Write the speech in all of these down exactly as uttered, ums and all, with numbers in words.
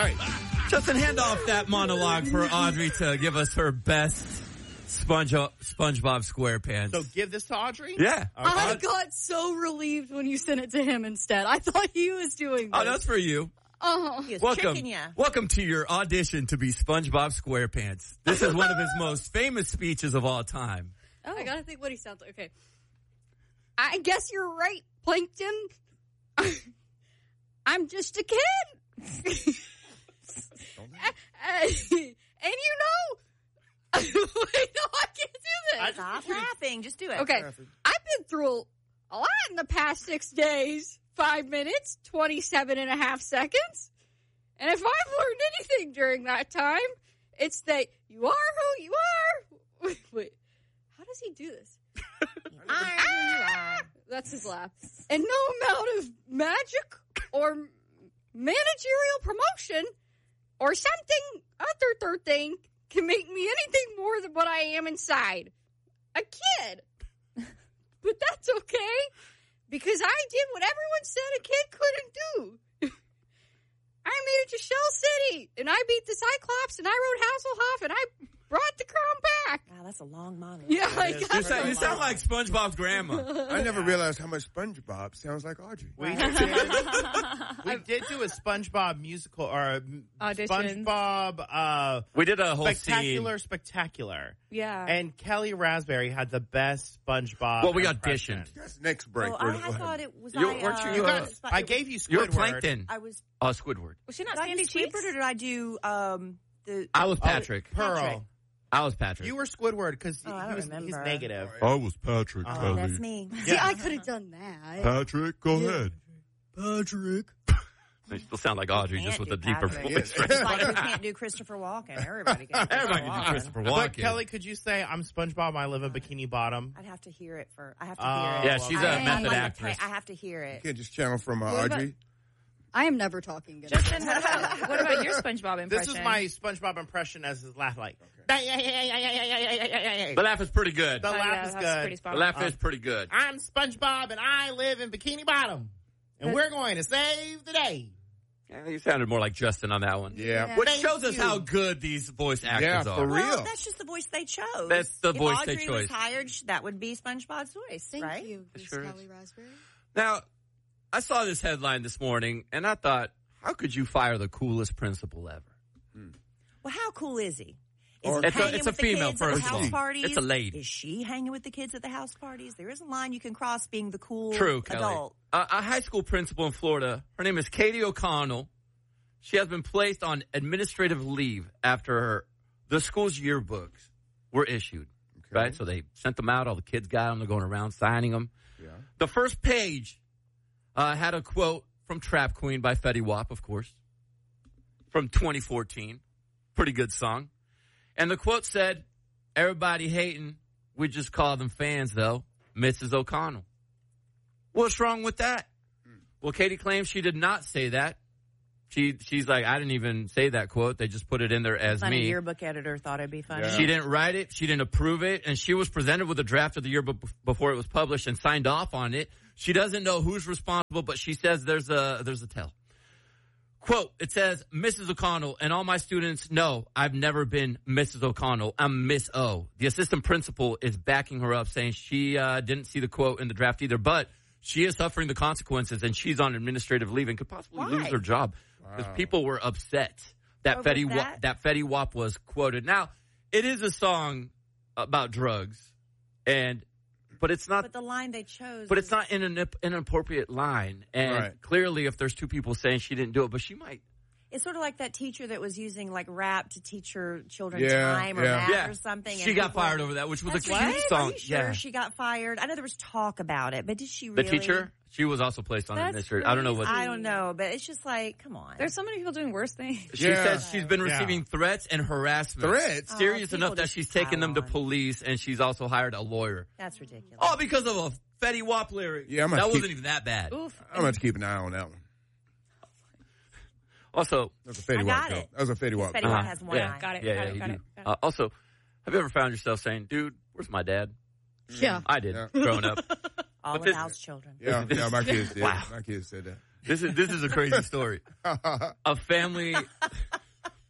right. Justin, hand off that monologue for Audrey to give us her best Sponge SpongeBob SquarePants. So give this to Audrey? Yeah. I got so relieved when you sent it to him instead. I thought he was doing this. Oh, that's for you. Uh-huh. He was Welcome, tricking ya. welcome to your audition to be SpongeBob SquarePants. This is one of his most famous speeches of all time. Oh. I gotta think what he sounds like. Okay. I guess you're right, Plankton. I'm just a kid. and you know... Wait, no, I can't do this. Stop laughing. Just do it. Okay. I've been through a lot in the past six days. Five minutes, twenty-seven and a half seconds. And if I've learned anything during that time, it's that you are who you are. Wait, wait. How does he do this? ah! That's his laugh. And no amount of magic or managerial promotion or something other third thing can make me anything more than what I am inside. A kid. But that's okay, because I did what everyone said a kid couldn't do. I made it to Shell City, and I beat the Cyclops, and I rode Hasselhoff, and I brought the crown back. Wow, that's a long monologue. Yeah, I You sound, you sound like SpongeBob's grandma. I never realized how much SpongeBob sounds like Audrey. We did, we did do a SpongeBob musical or a Audition. SpongeBob uh, We did a whole spectacular, scene. spectacular. Yeah. And Kelly Raspberry had the best SpongeBob. Well, we impression. auditioned. That's next break. Oh, We're- I, I we'll thought have- it was You- I, weren't you, uh, you, uh, was- I gave you You're Squidward. Plankton. I was. Oh, Squidward. Was she not Did I Sandy do Squidward Cheeks? or did I do um the? I was Oh, Patrick. Pearl. Patrick. I was Patrick. You were Squidward because Oh, I he don't was remember. he's negative. I was Patrick. Uh-huh. Oh, that's me. See, I could have done that. Patrick, go ahead. Patrick. They still sound like Audrey, Can't just with do a deeper Patrick. voice. It's like who can't do Christopher Walken. Everybody can. Do Everybody Christopher can do Walken. Christopher But Walken. Kelly, could you say I'm SpongeBob? I live in Bikini Bottom. I'd have to hear it for. I have to Oh, hear it. Yeah, she's I- a I- method like a actress. ta- I have to hear You it. can't just channel from uh, What about- Audrey. I am never talking. Good. Justin, what about, what about your SpongeBob impression? This is my SpongeBob impression as his laugh, like. The laugh is pretty good. The The Oh, laugh yeah, is that's good. pretty spot on. laugh is pretty good. I'm SpongeBob and I live in Bikini Bottom, and we're going to save the day. Yeah, you sounded more like Justin on that one. Yeah. Which Thank shows us you. how good these voice actors Yeah, are. for real. Well, that's just the voice they chose. That's the if voice Audrey they chose. was hired, sh- that would be SpongeBob's voice, Thank right? you, Miss sure is. Kelly Raspberry. Now, I saw this headline this morning, and I thought, how could you fire the coolest principal ever? Well, how cool is he? Is Or- he It's a- hanging it's a with the female, kids at the first of house all. parties? It's a lady. Is she hanging with the kids at the house parties? There is a line you can cross being the cool True, Kelly. adult. Uh, a high school principal in Florida, her name is Katie O'Connell. She has been placed on administrative leave after her, the school's yearbooks were issued. Okay. Right? So they sent them out. All the kids got them. They're going around signing them. Yeah. The first page uh, had a quote from Trap Queen by Fetty Wap, of course, from twenty fourteen. Pretty good song. And the quote said, "Everybody hating, we just call them fans, though. Missus O'Connell." What's wrong with that? Well, Katie claims she did not say that. She She's like, I didn't even say that quote. They just put it in there as Funny me. yearbook editor thought it'd be funny. Yeah. She didn't write it. She didn't approve it. And she was presented with a draft of the yearbook bef- before it was published and signed off on it. She doesn't know who's responsible, but she says there's a there's a tell. Quote, it says, Missus O'Connell, and all my students know I've never been Missus O'Connell. I'm Miss O. The assistant principal is backing her up, saying she uh, didn't see the quote in the draft either, but she is suffering the consequences, and she's on administrative leave and could possibly Why? lose her job. Because Wow. people were upset that Over Fetty Wap, that? that Fetty Wap was quoted. Now, it is a song about drugs, and but it's not. But the line they chose. But it's was- not in an inappropriate line. And Right. clearly, if there's two people saying she didn't do it, but she might. It's sort of like that teacher that was using like rap to teach her children Yeah, time or yeah. math Yeah. or something. She and got people- fired over that, which was That's a cute right? song. Are you sure Yeah. she got fired? I know there was talk about it, but did she The really? teacher, she was also placed on That's administrative. I don't know what. I don't know, but it's just like, come on. There's so many people doing worse things. She Yeah. says she's been Yeah. receiving threats and harassment. Threats? Oh, Serious people enough that just she's taken them to pile on. police, and she's also hired a lawyer. That's ridiculous. All because of a Fetty Wap lyric. Yeah, I'm gonna that keep- wasn't even that bad. Oof. I'm going to keep an eye on that one. Also, That's a Fetty I Wap got joke. it. That was a Fetty Wap Fetty joke. Wap Uh-huh. has one Yeah. eye. Got it. yeah, got yeah, it. you Got do. it. Got it. Uh, also, have you ever found yourself saying, "Dude, where's my dad?" Yeah. I did, Yeah. growing up. All But of this- Al's children. Yeah, yeah, my kids did. Wow. My kids said that. This is this is a crazy story. A family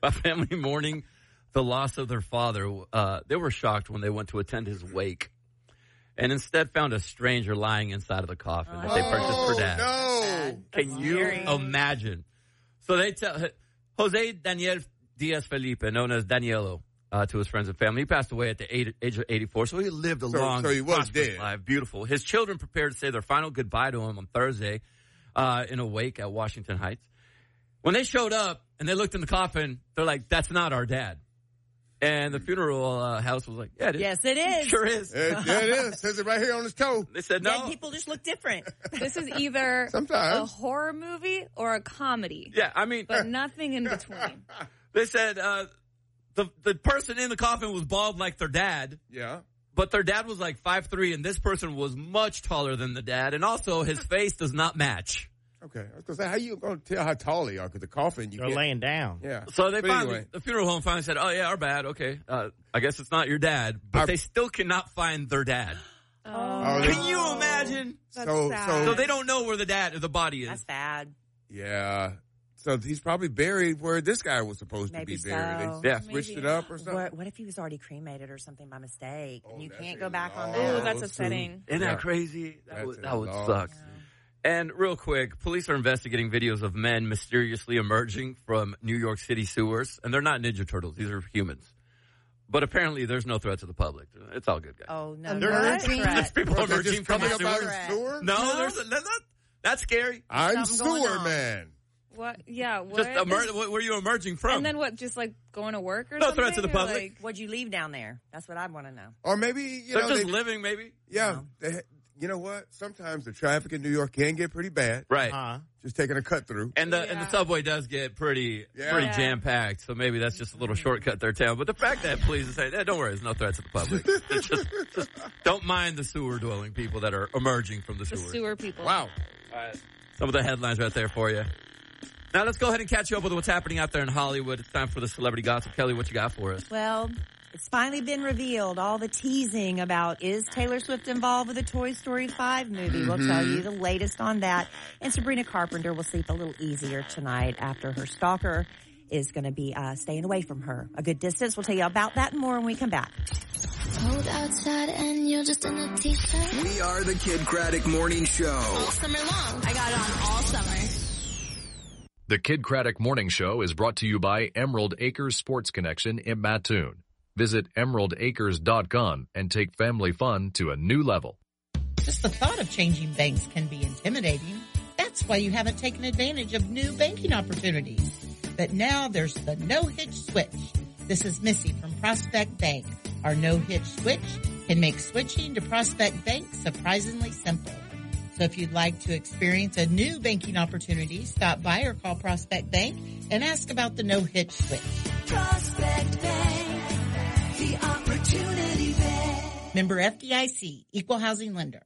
A family mourning the loss of their father. Uh, they were shocked when they went to attend his wake, and instead found a stranger lying inside of the coffin that they purchased for dad. No. Can you imagine? So they tell Jose Daniel Diaz Felipe, known as Danielo, uh, to his friends and family. He passed away at the age, age of eighty-four, so he lived a So- long, so he was prosperous dead. life. Beautiful. His children prepared to say their final goodbye to him on Thursday uh, in a wake at Washington Heights. When they showed up and they looked in the coffin, they're like, "That's not our dad." And the funeral uh, house was like, "Yeah, it is. Yes, it is. Sure is." It, yeah, it is. Says it right here on his toe. They said, Dead "No." people just look different. This is either Sometimes. a horror movie or a comedy, Yeah, I mean, but nothing in between. they said uh, the the person in the coffin was bald like their dad. Yeah. But their dad was like five three, and this person was much taller than the dad, and also his face does not match. Okay. I was going to say, how you going to tell how tall they are? Because the coffin, you They're can't. laying down. Yeah. So they But finally, anyway. the funeral home finally said, "Oh yeah, our bad. Okay, uh, I guess it's not your dad." But Our- they still cannot find their dad. Oh, they- Can you imagine? That's So- sad. so- So they don't know where the dad, the body is. That's bad. Yeah. So he's probably buried where this guy was supposed Maybe to be buried. so. They Yeah. switched Maybe. it up or something. What, what if he was already cremated or something by mistake? Oh, and you that's can't a go back on loss. Oh, that. that's too. upsetting. Isn't Yeah. that crazy? That That's would, a that would loss. suck. And real quick, police are investigating videos of men mysteriously emerging from New York City sewers. And they're not Ninja Turtles. These are humans. But apparently there's no threat to the public. It's all good, guys. Oh, no. They're not a emerging? threat. People What, they're emerging just from coming the up out sewer. of the sewer? No, there's a, that's, not, that's scary. I'm Something going sewer on. man. What? Yeah. What? Just emer- where are you emerging from? and then what? Just like going to work or No something? threat to the Or, public. like- What'd you leave down there? That's what I want to know. Or maybe, you They're know, just they, living, maybe. yeah, they, you know what? Sometimes the traffic in New York can get pretty bad. Right. Uh-huh. Just taking a cut through. And the and the Yeah. subway does get pretty Yeah. pretty Yeah. jam packed, so maybe that's just a little shortcut there, town. But the fact that police are saying, eh, "Don't worry, there's no threat to the public. It's just, just don't mind the sewer dwelling people that are emerging from the The sewer." sewer people. Wow. Some of the headlines right there for you. Now let's go ahead and catch you up with what's happening out there in Hollywood. It's time for the celebrity gossip. Kelly, what you got for us? Well, it's finally been revealed. All the teasing about is Taylor Swift involved with the Toy Story five movie. We'll tell you the latest on that. And Sabrina Carpenter will sleep a little easier tonight after her stalker is going to be uh, staying away from her a good distance. We'll tell you about that and more when we come back. Cold outside and you're just in a t-shirt. We are the Kid Craddock Morning Show. All summer long. I got it on all summer. The Kid Craddock Morning Show is brought to you by Emerald Acres Sports Connection in Mattoon. Visit emerald acres dot com and take family fun to a new level. Just the thought of changing banks can be intimidating. That's why you haven't taken advantage of new banking opportunities. But now there's the no-hitch switch. This is Missy from Prospect Bank. Our no-hitch switch can make switching to Prospect Bank surprisingly simple. So if you'd like to experience a new banking opportunity, stop by or call Prospect Bank and ask about the no-hitch switch. Prospect Bank, the opportunity bank. Member F D I C, Equal Housing Lender.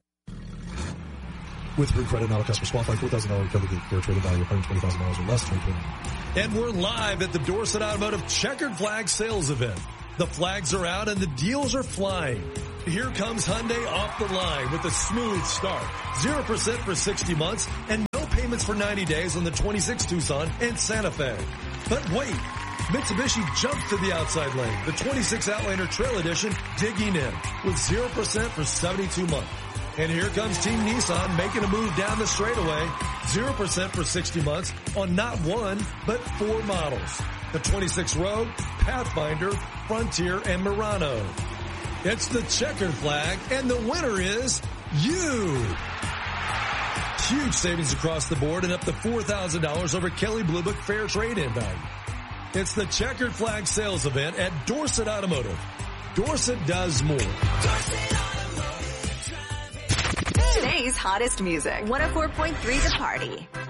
With Root Credit, not a customer qualified, four thousand dollars recovery fair trading value of one hundred twenty thousand dollars or less. twenty twenty. And we're live at the Dorset Automotive Checkered Flag Sales Event. The flags are out and the deals are flying. Here comes Hyundai off the line with a smooth start. zero percent for sixty months and no payments for ninety days on the twenty-six Tucson and Santa Fe. But wait, Mitsubishi jumps to the outside lane. The twenty-six Outlander Trail Edition digging in with zero percent for seventy-two months. And here comes Team Nissan making a move down the straightaway. zero percent for sixty months on not one, but four models. The twenty-six Rogue, Pathfinder, Frontier, and Murano. It's the checkered flag, and the winner is you. Huge savings across the board and up to four thousand dollars over Kelley Blue Book fair trade-in value. It's the checkered flag sales event at Dorset Automotive. Dorset does more. Today's hottest music. one oh four point three The Party.